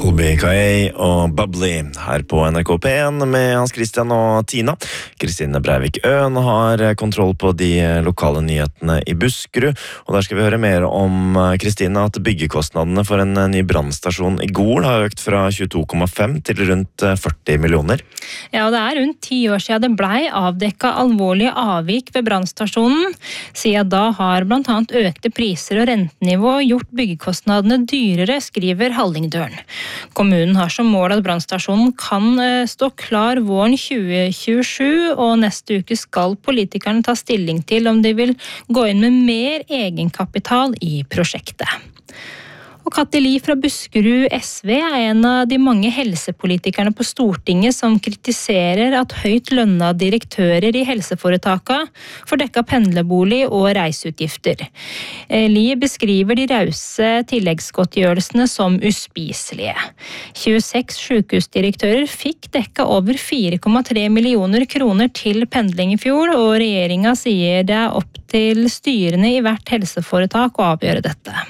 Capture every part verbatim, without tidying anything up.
O B K A og Bubbly her på N R K P en med Hans Christian og Tina. Kristine Breivik Øen har kontroll på de lokale nyhetene i Buskerud, og der skal vi høre mer om, Kristine, at byggekostnadene for en ny brannstasjon i Gol har økt fra tjueto komma fem til rundt førti millioner. Ja, og det er rundt ti år siden det blei avdekket alvorlige avvik ved brannstasjonen. Siden da har blant annet økte priser og rentenivå gjort byggekostnadene dyrere, skriver Hallingdølen. Kommunen har som mål at brannstasjonen kan stå klar våren tjue tjuesju, og neste uke skal politikerne ta stilling til om de vil gå inn med mer egenkapital i prosjektet. Og Katti Li fra Buskerud S V er en av de mange helsepolitikerne på Stortinget som kritiserer at høyt lønna direktører i helseforetakene får dekket pendlerbolig og reiseutgifter. Li beskriver de rause tilleggsgodtgjørelsene som uspiselige. tjueseks sykehusdirektører fikk dekket over fire komma tre millioner kroner til pendling i fjor, og regjeringa sier det er opp til styrene i hvert helseforetak å avgjøre dette.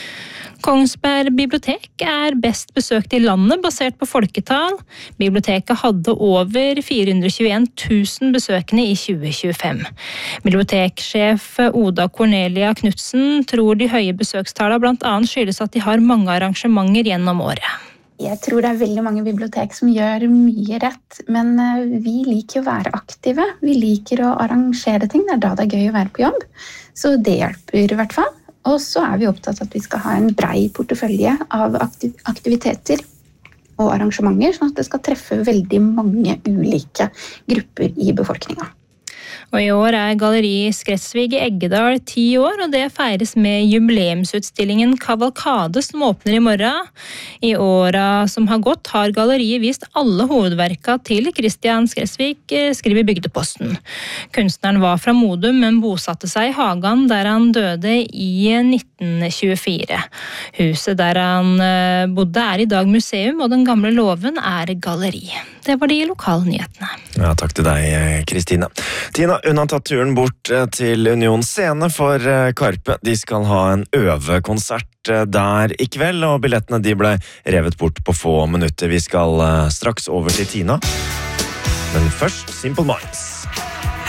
Kongsberg bibliotek er best besøkt i landet basert på folketall. Biblioteket hadde over fire hundre og tjueen tusen besøkende i tjue tjuefem. Biblioteksjef Oda Cornelia Knudsen tror de høye besøkstallene blant annet skyldes at de har mange arrangementer gjennom året. Jeg tror det er veldig mange bibliotek som gjør mye rett, men vi liker å være aktive. Vi liker å arrangere ting, det er da det er gøy å være på jobb. Så det hjelper i hvert fall. Og så er vi opptatt av at vi skal ha en brei portefølje av aktiviteter og arrangementer, sånn at det skal treffe veldig mange ulike grupper i befolkningen. Og i år er Galleri Skretsvig i Eggedal ti år, og det feires med jubileumsutstillingen Kavalkade som åpner i morgen. I åra som har gått har galleriet vist alle hovedverka til Christian Skretsvig, skriver Bygdeposten. Kunstneren var fra Modum, men bosatte seg i Hagan der han døde i nitten tjuefire. Huset der han bodde er i dag museum, og den gamle låven er galleri. Det var de lokale nyhetene. Ja, takk til deg, Kristine. Tina, hun har tatt turen bort til Union Scene for Karpe. De skal ha en øvekonsert der i kveld, og billettene de ble revet bort på få minutter. Vi skal straks over til Tina. Men først Simple Minds.